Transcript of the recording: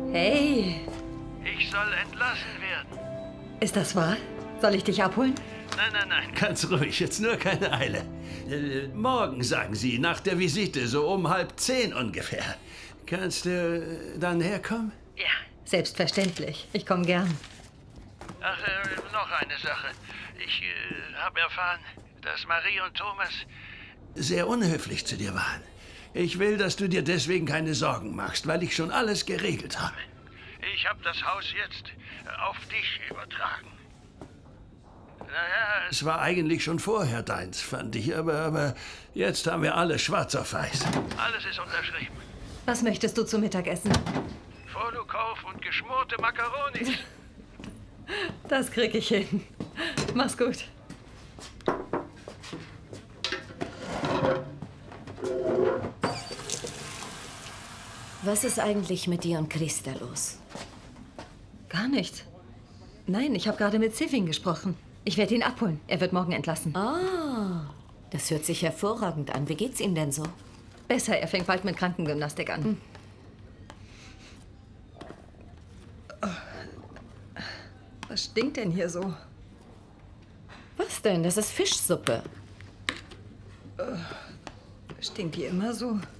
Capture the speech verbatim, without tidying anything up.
Hey. Ich soll entlassen werden. Ist das wahr? Soll ich dich abholen? Nein, nein, nein, ganz ruhig. Jetzt nur keine Eile. Äh, morgen, sagen Sie, nach der Visite, so um halb zehn ungefähr. Kannst du äh, dann herkommen? Ja, selbstverständlich. Ich komme gern. Ach, äh, noch eine Sache. Ich äh, habe erfahren, dass Marie und Thomas sehr unhöflich zu dir waren. Ich will, dass du dir deswegen keine Sorgen machst, weil ich schon alles geregelt habe. Ich habe das Haus jetzt auf dich übertragen. Naja, es war eigentlich schon vorher deins, fand ich, aber, aber jetzt haben wir alles schwarz auf weiß. Alles ist unterschrieben. Was möchtest du zum Mittagessen? Folokauf und geschmorte Makaronis. Das krieg ich hin. Mach's gut. Was ist eigentlich mit dir und Christa los? Gar nichts. Nein, ich habe gerade mit Sivin gesprochen. Ich werde ihn abholen. Er wird morgen entlassen. Ah, das hört sich hervorragend an. Wie geht's ihm denn so? Besser, er fängt bald mit Krankengymnastik an. Hm. Was stinkt denn hier so? Was denn? Das ist Fischsuppe. Stinkt die immer so?